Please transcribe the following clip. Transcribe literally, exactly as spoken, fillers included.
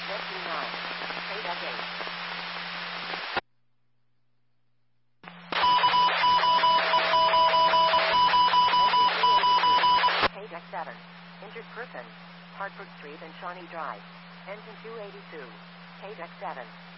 Neptune nine. K deck eight. K deck seven. Injured person. Hartford Street and Shawnee Drive. Engine two eighty-two. K deck seven.